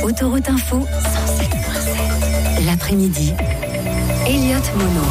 Autoroute Info 107.7. L'après-midi, Elliot Mono.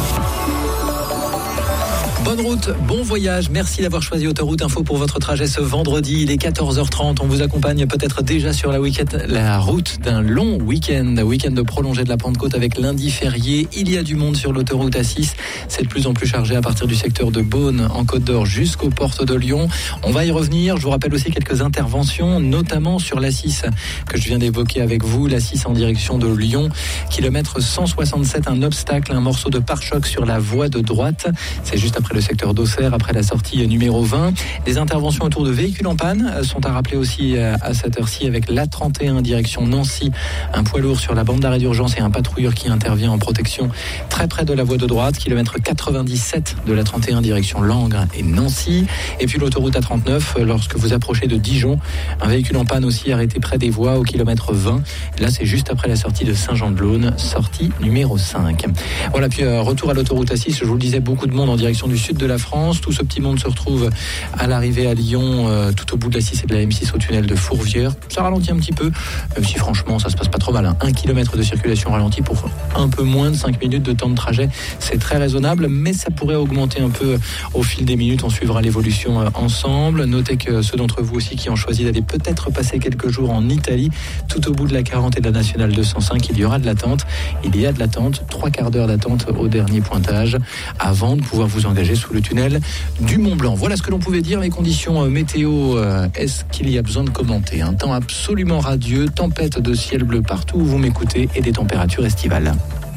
Bonne route, bon voyage. Merci d'avoir choisi Autoroute Info pour votre trajet ce vendredi. Il est 14h30. On vous accompagne peut-être déjà sur la route d'un long week-end prolongé de la Pentecôte avec lundi férié. Il y a du monde sur l'autoroute A6. C'est de plus en plus chargé à partir du secteur de Beaune en Côte d'Or jusqu'aux portes de Lyon. On va y revenir. Je vous rappelle aussi quelques interventions, notamment sur l'A6 que je viens d'évoquer avec vous. L'A6 en direction de Lyon. Kilomètre 167, un obstacle, un morceau de pare-choc sur la voie de droite. C'est juste après le secteur d'Auxerre, après la sortie numéro 20. Les interventions autour de véhicules en panne sont à rappeler aussi à cette heure-ci avec l'A31 direction Nancy. Un poids lourd sur la bande d'arrêt d'urgence et un patrouilleur qui intervient en protection très près de la voie de droite. Kilomètre 97 de l'A31 direction Langres et Nancy. Et puis l'autoroute A39, lorsque vous approchez de Dijon, un véhicule en panne aussi arrêté près des voies au kilomètre 20. Là, c'est juste après la sortie de Saint-Jean-de-Laune, sortie numéro 5. Voilà, puis retour à l'autoroute A6, je vous le disais, beaucoup de monde en direction du sud de la France. Tout ce petit monde se retrouve à l'arrivée à Lyon, tout au bout de la 6 et de la M6 au tunnel de Fourvière. Ça ralentit un petit peu, même si franchement ça se passe pas trop mal. 1 km de circulation ralentie pour un peu moins de 5 minutes de temps de trajet. C'est très raisonnable, mais ça pourrait augmenter un peu au fil des minutes. On suivra l'évolution ensemble. Notez que ceux d'entre vous aussi qui ont choisi d'aller peut-être passer quelques jours en Italie, tout au bout de la 40 et de la nationale 205, il y aura de l'attente. Il y a de l'attente, 3 quarts d'heure d'attente au dernier pointage avant de pouvoir vous engager sous le tunnel du Mont-Blanc. Voilà ce que l'on pouvait dire. Les conditions météo, est-ce qu'il y a besoin de commenter? Un temps absolument radieux, tempête de ciel bleu partout où vous m'écoutez et des températures estivales.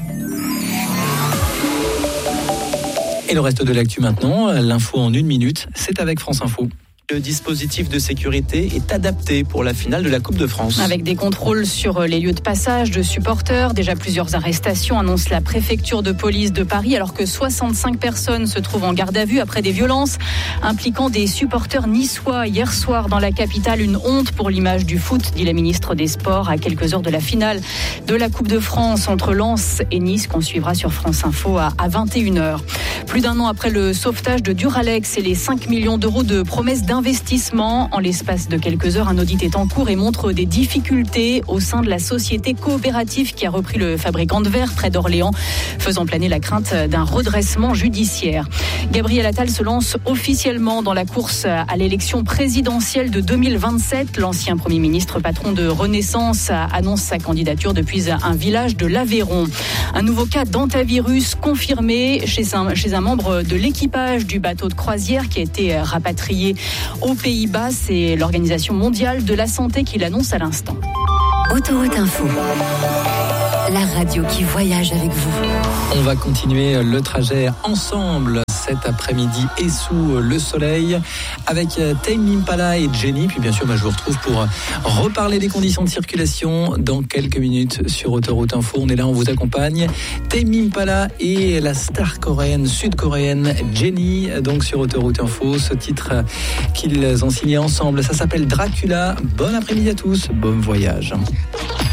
Et le reste de l'actu maintenant, l'info en 1 minute, c'est avec France Info. Le dispositif de sécurité est adapté pour la finale de la Coupe de France. Avec des contrôles sur les lieux de passage de supporters, déjà plusieurs arrestations, annonce la préfecture de police de Paris, alors que 65 personnes se trouvent en garde à vue après des violences impliquant des supporters niçois. Hier soir, dans la capitale, une honte pour l'image du foot, dit la ministre des Sports, à quelques heures de la finale de la Coupe de France entre Lens et Nice, qu'on suivra sur France Info à 21h. Plus d'un an après le sauvetage de Duralex et les 5 millions d'euros de promesses d'investissement, en l'espace de quelques heures, un audit est en cours et montre des difficultés au sein de la société coopérative qui a repris le fabricant de verre près d'Orléans, faisant planer la crainte d'un redressement judiciaire. Gabriel Attal se lance officiellement dans la course à l'élection présidentielle de 2027. L'ancien Premier ministre, patron de Renaissance, annonce sa candidature depuis un village de l'Aveyron. Un nouveau cas d'hantavirus confirmé chez un membre de l'équipage du bateau de croisière qui a été rapatrié aux Pays-Bas. C'est l'Organisation mondiale de la santé qui l'annonce à l'instant. Autoroute Info, la radio qui voyage avec vous. On va continuer le trajet ensemble cet après-midi et sous le soleil avec Tame Impala et Jenny. Puis bien sûr, je vous retrouve pour reparler des conditions de circulation dans quelques minutes sur Autoroute Info. On est là, on vous accompagne. Tame Impala et la star sud-coréenne Jenny, donc sur Autoroute Info. Ce titre qu'ils ont signé ensemble, ça s'appelle Dracula. Bon après-midi à tous, bon voyage.